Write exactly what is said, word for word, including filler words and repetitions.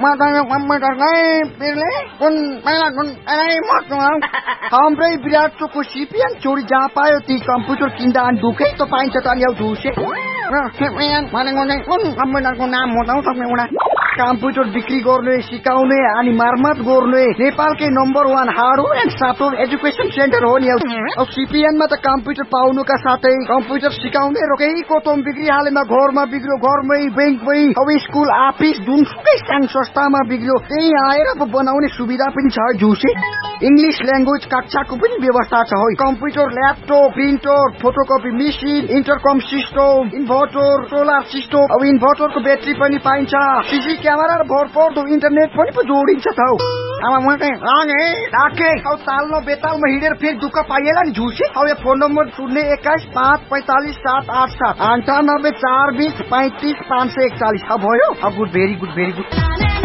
matanya komputer kai pilih kun malah kun ai motong हाम्रै विराट चोकको CPN चोरी जहाँ पायो ती कम्प्युटर किन्दा अनि दुखै त पाइन्छ त अनि झुसे भनेको चाहिँ कुन कम्प्युटरको नाम बताउ सक्ने एउटा कम्प्युटर बिक्री गर्ने सिकाउने अनि मर्मत गर्ने नेपालकै number one hardware and software education centre हो नि अब सिपिएनमा त कम्प्युटर पाउनुका साथै कम्प्युटर सिकाउने रोकेको तोम बिक्री हालेमा घरमा बिग्रियो घरमै बैंकमै अब स्कुल अफिस जुनसुकै सानो संस्थामा बिग्रियो त्यही आएर बनाउने सुविधा पनि छ झुसे इंग्लिश ल्याङ्ग्वेज कक्षाको पनि व्यवस्था छ हो computer laptop printer photocopy machine इन्टरकम system inverter solar system अब इन्भर्टरको ब्याट्री पनि पाइन्छ सीसी क्यामेरा र भरपर्दो इन्टरनेट पनि पो जोडिन्छ त हौ आमा म चाहिँ रागे राखे अब ताल्न बेतालमा हिँडेर फेरि दुःख पाइएला नि झुसे अब यो फोन नम्बर शून्य एक्काइस पाँच पैंतालिस सात आठ सात अन्ठानब्बे चार बीस पैंतिस पाँच सय एकचालिस अब भयो अब good very good very good